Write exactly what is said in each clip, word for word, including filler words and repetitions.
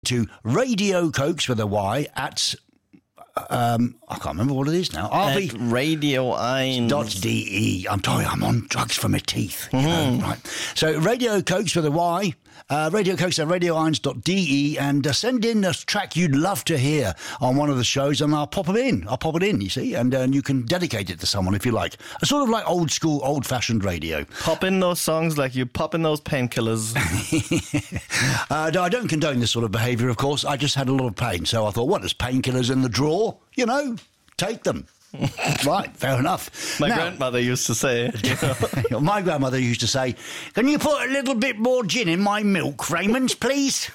to Radio Cokes with a Y at, um, I can't remember what it is now. At Radio eins dot de. I'm sorry, I'm on drugs for my teeth. You know, right. So Radio Cokes with a Y, uh, Radio Cokes at radio eins dot de, and uh, send in a track you'd love to hear on one of the shows, and I'll pop it in. I'll pop it in, you see, and, uh, and you can dedicate it to someone if you like. A sort of like old school, old fashioned radio. Pop in those songs like you pop in those painkillers. uh, no, I don't condone this sort of behaviour, of course. I just had a lot of pain, so I thought, what, there's painkillers in the drawer? You know, take them. Right, fair enough. My now, grandmother used to say. You know. My grandmother used to say, can you put a little bit more gin in my milk, Raymond, please?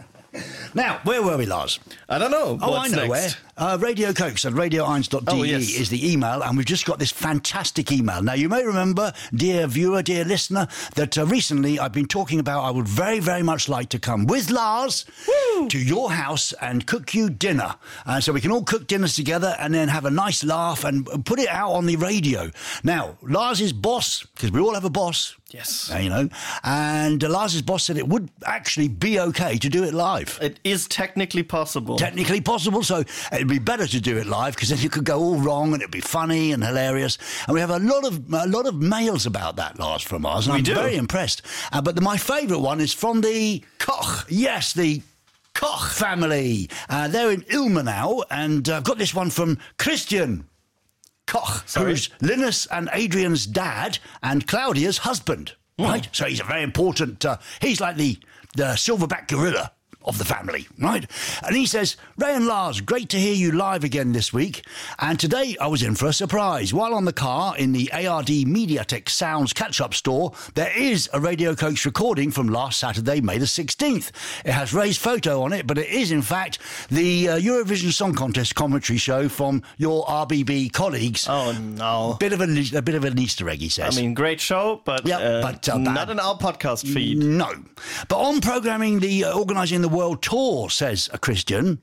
Now, where were we, Lars? I don't know. Oh, What's I know next? where. Uh, Radio Cokes at radio eins dot de Oh, yes. is the email, and we've just got this fantastic email. Now, you may remember, dear viewer, dear listener, that uh, recently I've been talking about I would very, very much like to come with Lars Woo! to your house and cook you dinner. Uh, so we can all cook dinners together and then have a nice laugh and put it out on the radio. Now, Lars's boss, because we all have a boss. Yes. Uh, you know, and uh, Lars's boss said it would actually be okay to do it live. It is technically possible. Technically possible, so it'd be better to do it live because then it could go all wrong and it'd be funny and hilarious. And we have a lot of a lot of mails about that, Lars, from ours, and We I'm do. very impressed. Uh, but the, my favourite one is from the Koch. Yes, the Koch family. Uh, they're in Ilmenau, and uh, I've got this one from Christian Koch, Sorry? who's Linus and Adrian's dad and Claudia's husband. Right, so he's a very important. Uh, he's like the the silverback gorilla of the family, right? And he says, Ray and Lars, great to hear you live again this week. And today I was in for a surprise. While on the car in the A R D MediaTek Sounds catch-up store, there is a Radio Cokes recording from last Saturday, May the sixteenth. It has Ray's photo on it, but it is in fact the uh, Eurovision Song Contest commentary show from your R B B colleagues. Oh, no. Bit of a, a bit of an Easter egg, he says. I mean, great show, but, Yeah, uh, but, uh, not bad. in our podcast feed. No. But on programming the uh, organising the world tour, says a Christian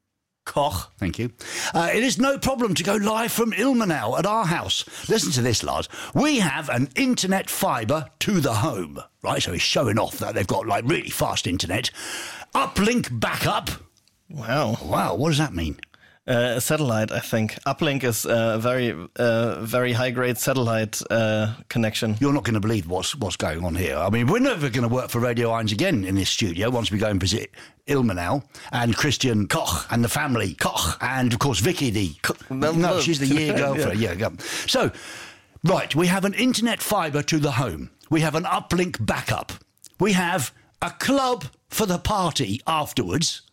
Koch. Thank you. Uh, it is no problem to go live from Ilmenau at our house. Listen to this, Lars. We have an internet fibre to the home. Right, so he's showing off that they've got like really fast internet. Uplink backup. Wow. Wow, what does that mean? Uh, satellite, I think. Uplink is a very, uh, very high-grade satellite uh, connection. You're not going to believe what's what's going on here. I mean, we're never going to work for Radio eins again in this studio once we go and visit Ilmenau and Christian Koch and the family Koch and, of course, Vicky the... No, no, no. she's the year girlfriend. Yeah. yeah. So, right, we have an internet fibre to the home. We have an uplink backup. We have a club for the party afterwards.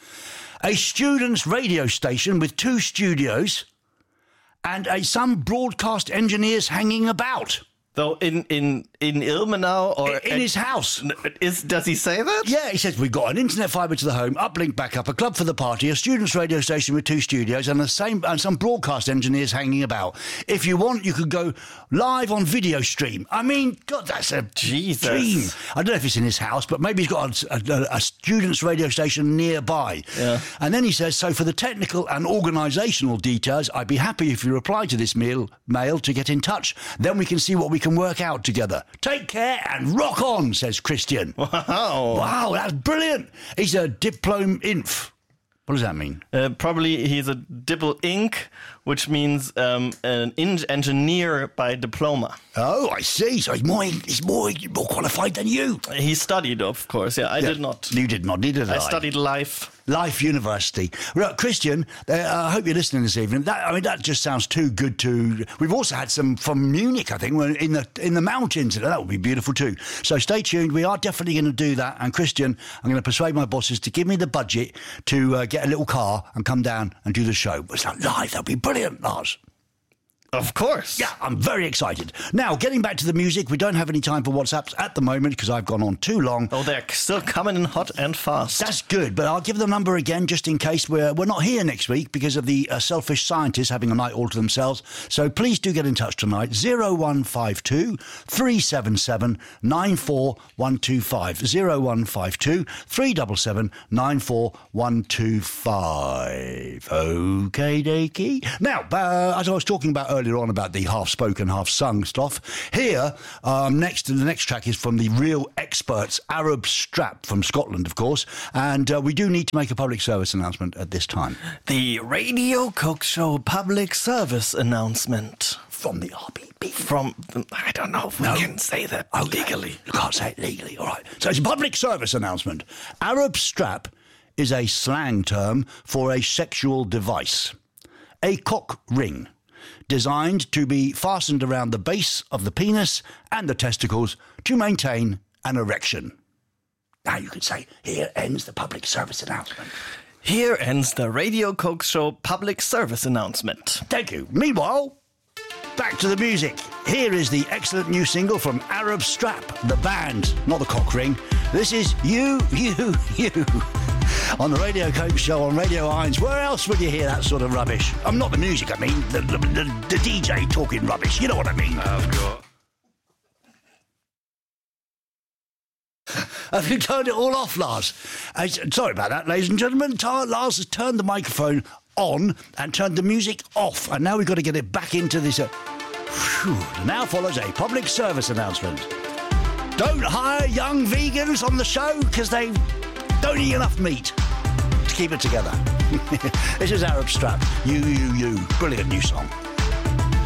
A student's radio station with two studios and a, some broadcast engineers hanging about. Though in in in Ilmenau or In his house. is does he say that? Yeah, he says, we've got an internet fibre to the home, uplink backup, a club for the party, a student's radio station with two studios, and the same and some broadcast engineers hanging about. If you want, you could go live on video stream. I mean, God, that's a Jesus. dream. I don't know if it's in his house, but maybe he's got a, a, a student's radio station nearby. Yeah. And then he says, so for the technical and organisational details, I'd be happy if you reply to this mail, mail to get in touch. Then we can see what we can work out together. Take care and rock on, says Christian. Wow. Wow, that's brilliant. He's a diplom inf. What does that mean? Uh, probably he's a Dipl Inc, which means um, an in- engineer by diploma. Oh, I see. So he's more he's more more qualified than you. He studied, of course. Yeah, I Yeah. did not. You did not. Neither did I. I studied life. Life University. Right, Christian, uh, I hope you're listening this evening. That, I mean, that just sounds too good to... We've also had some from Munich, I think, we're in the in the mountains. That would be beautiful too. So stay tuned. We are definitely going to do that. And Christian, I'm going to persuade my bosses to give me the budget to uh, get a little car and come down and do the show. It's like live. That would be brilliant, Lars. Of course. Yeah, I'm very excited. Now, getting back to the music, we don't have any time for WhatsApps at the moment because I've gone on too long. Oh, they're still coming in hot and fast. That's good, but I'll give the number again just in case we're we're not here next week because of the uh, selfish scientists having a night all to themselves. So please do get in touch tonight. zero one five two, three seven seven, nine four one two five. zero one five two, three seven seven, nine four one two five. Okay, dokey. Now, uh, as I was talking about earlier, earlier on about the half-spoken, half-sung stuff. Here, um, next the next track is from the real experts, Arab Strap from Scotland, of course. And uh, we do need to make a public service announcement at this time. The Radio Cook Show public service announcement. From the R B B. From, the, I don't know if we No. can say that Oh, legally. You can't say it legally, all right. So it's a public service announcement. Arab Strap is a slang term for a sexual device. A cock ring, designed to be fastened around the base of the penis and the testicles to maintain an erection. Now you could say, here ends the public service announcement. Here ends the Radio Coke Show public service announcement. Thank you. Meanwhile, back to the music. Here is the excellent new single from Arab Strap, the band, not the cock ring. This is You, You, You. On the Radio Coke Show on Radio Hines. Where else would you hear that sort of rubbish? I'm um, not the music, I mean, the, the, the, the D J talking rubbish. You know what I mean? I've got... Have you turned it all off, Lars? Uh, sorry about that, ladies and gentlemen. Tar- Lars has turned the microphone on and turned the music off. And now we've got to get it back into this. Uh, phew. Now follows a public service announcement. Don't hire young vegans on the show because they don't eat enough meat to keep it together. This is Arab Strap. You, you, you. Brilliant new song.